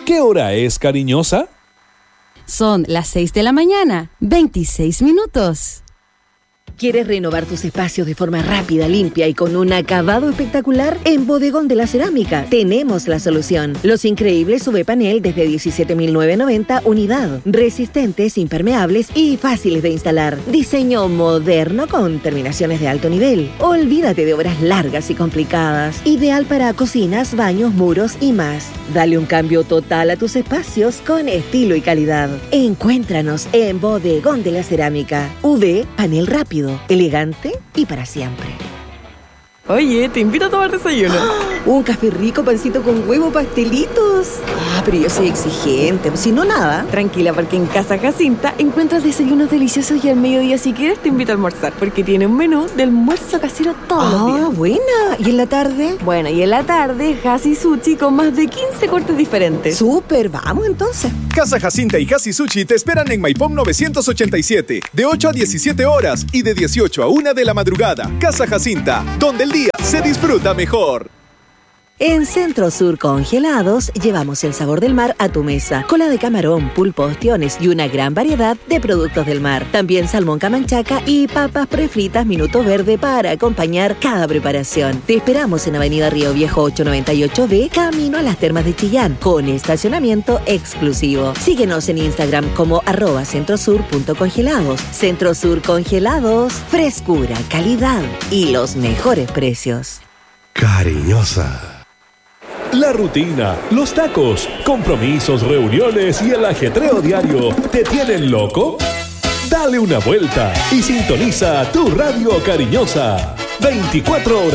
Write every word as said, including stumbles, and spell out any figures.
¿Qué hora es, cariñosa? Son las seis de la mañana, veintiséis minutos. ¿Quieres renovar tus espacios de forma rápida, limpia y con un acabado espectacular? En Bodegón de la Cerámica tenemos la solución. Los increíbles U V panel desde diecisiete mil novecientos noventa unidad. Resistentes, impermeables y fáciles de instalar. Diseño moderno con terminaciones de alto nivel. Olvídate de obras largas y complicadas. Ideal para cocinas, baños, muros y más. Dale un cambio total a tus espacios con estilo y calidad. Encuéntranos en Bodegón de la Cerámica. U V panel rápido, elegante y para siempre. Oye, te invito a tomar desayuno. Un café rico, pancito con huevo, pastelitos. Ah, pero yo soy exigente, si no nada. Tranquila, porque en Casa Jacinta encuentras desayunos deliciosos y al mediodía, si quieres, te invito a almorzar, porque tiene un menú de almuerzo casero todos los días. Ah, buena. ¿Y en la tarde? Bueno, y en la tarde, Hasi Sushi con más de quince cortes diferentes. Súper, vamos entonces. Casa Jacinta y Hasi Sushi te esperan en Maipom novecientos ochenta y siete, de ocho a diecisiete horas y de dieciocho a una de la madrugada. Casa Jacinta, donde el día se disfruta mejor. En Centro Sur Congelados llevamos el sabor del mar a tu mesa. Cola de camarón, pulpo, ostiones y una gran variedad de productos del mar. También salmón camanchaca y papas prefritas Minuto Verde para acompañar cada preparación. Te esperamos en Avenida Río Viejo ochocientos noventa y ocho B, camino a las Termas de Chillán, con estacionamiento exclusivo. Síguenos en Instagram como arroba centrosur.congelados. Centro Sur Congelados, frescura, calidad y los mejores precios. Cariñosa. La rutina, los tacos, compromisos, reuniones y el ajetreo diario ¿te tienen loco? Dale una vuelta y sintoniza tu radio cariñosa. veinticuatro horas.